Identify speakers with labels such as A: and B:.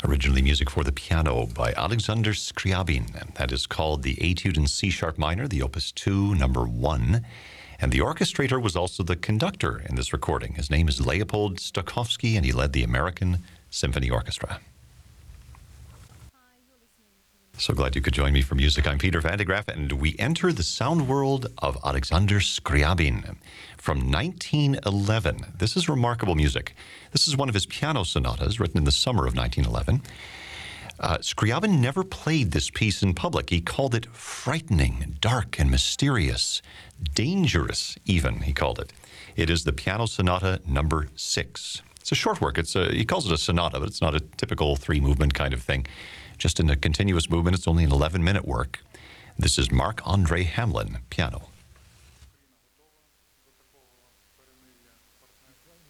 A: Originally music for the piano by Alexander Scriabin. And that is called the Etude in C Sharp Minor, the Opus 2, number 1. And the orchestrator was also the conductor in this recording. His name is Leopold Stokowski, and he led the American Symphony Orchestra. So glad you could join me for music. I'm Peter Van de Graaff, and we enter the sound world of Alexander Scriabin from 1911. This is remarkable music. This is one of his piano sonatas written in the summer of 1911. Scriabin never played this piece in public. He called it frightening, dark, and mysterious. Dangerous, even, he called it. It is the Piano Sonata number 6. It's a short work. He calls it a sonata, but it's not a typical 3-movement kind of thing. Just in a continuous movement. It's only an 11-minute work. This is Marc-André Hamelin, piano.